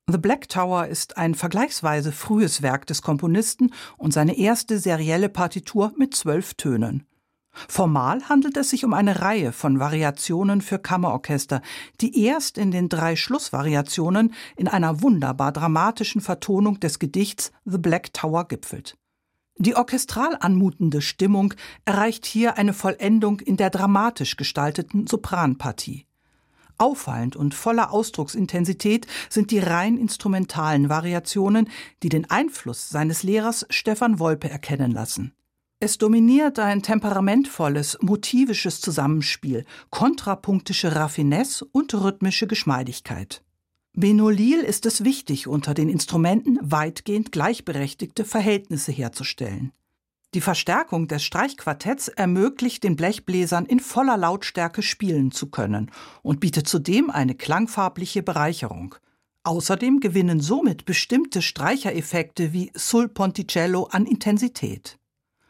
The Black Tower ist ein vergleichsweise frühes Werk des Komponisten und seine erste serielle Partitur mit 12 Tönen. Formal handelt es sich um eine Reihe von Variationen für Kammerorchester, die erst in den 3 Schlussvariationen in einer wunderbar dramatischen Vertonung des Gedichts The Black Tower gipfelt. Die orchestral anmutende Stimmung erreicht hier eine Vollendung in der dramatisch gestalteten Sopranpartie. Auffallend und voller Ausdrucksintensität sind die rein instrumentalen Variationen, die den Einfluss seines Lehrers Stefan Wolpe erkennen lassen. Es dominiert ein temperamentvolles, motivisches Zusammenspiel, kontrapunktische Raffinesse und rhythmische Geschmeidigkeit. Benno Liel ist es wichtig, unter den Instrumenten weitgehend gleichberechtigte Verhältnisse herzustellen. Die Verstärkung des Streichquartetts ermöglicht den Blechbläsern in voller Lautstärke spielen zu können und bietet zudem eine klangfarbliche Bereicherung. Außerdem gewinnen somit bestimmte Streichereffekte wie sul ponticello an Intensität.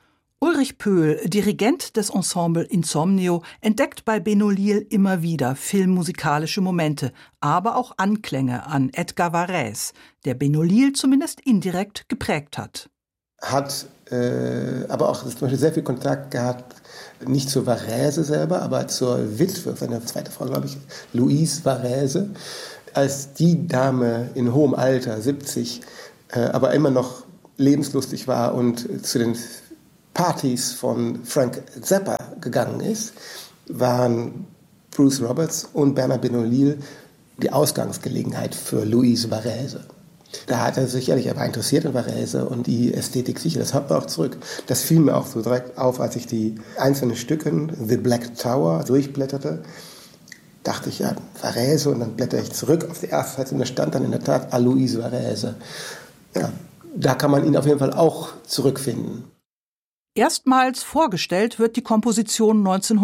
Ulrich Pöhl, Dirigent des Ensemble Insomnio, entdeckt bei Benno Liel immer wieder filmmusikalische Momente, aber auch Anklänge an Edgar Varèse, der Benno Liel zumindest indirekt geprägt hat. Hat aber auch zum Beispiel sehr viel Kontakt gehabt, nicht zur Varèse selber, aber zur Witwe, seine zweite Frau, glaube ich, Louise Varèse, als die Dame in hohem Alter, 70, aber immer noch lebenslustig war und zu den Partys von Frank Zappa gegangen ist, waren Bruce Roberts und Bernard Benno Liel die Ausgangsgelegenheit für Louise Varèse. Da hat er sicherlich, er war interessiert in Varèse und die Ästhetik sicher, das hat man auch zurück. Das fiel mir auch so direkt auf, als ich die einzelnen Stücken, The Black Tower, durchblätterte, dachte ich, ja, Varèse, und dann blätter ich zurück auf die erste Seite und da stand dann in der Tat Aloïse Varèse. Ja, da kann man ihn auf jeden Fall auch zurückfinden. Erstmals vorgestellt wird die Komposition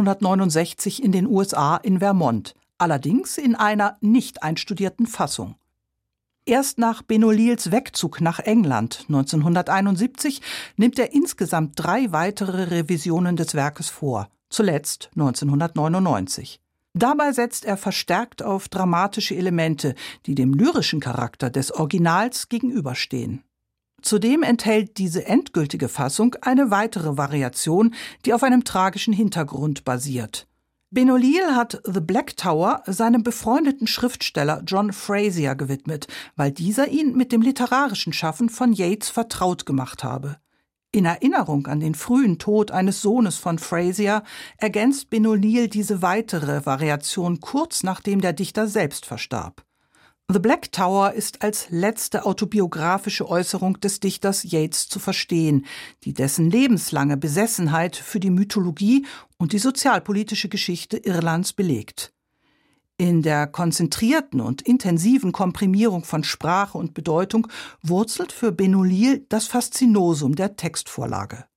1969 in den USA in Vermont, allerdings in einer nicht einstudierten Fassung. Erst nach Benno Liels Wegzug nach England 1971 nimmt er insgesamt 3 weitere Revisionen des Werkes vor, zuletzt 1999. Dabei setzt er verstärkt auf dramatische Elemente, die dem lyrischen Charakter des Originals gegenüberstehen. Zudem enthält diese endgültige Fassung eine weitere Variation, die auf einem tragischen Hintergrund basiert. Benno Liel hat The Black Tower seinem befreundeten Schriftsteller John Fraser gewidmet, weil dieser ihn mit dem literarischen Schaffen von Yeats vertraut gemacht habe. In Erinnerung an den frühen Tod eines Sohnes von Fraser ergänzt Benno Liel diese weitere Variation kurz nachdem der Dichter selbst verstarb. The Black Tower ist als letzte autobiografische Äußerung des Dichters Yeats zu verstehen, die dessen lebenslange Besessenheit für die Mythologie und die sozialpolitische Geschichte Irlands belegt. In der konzentrierten und intensiven Komprimierung von Sprache und Bedeutung wurzelt für Benno Liel das Faszinosum der Textvorlage.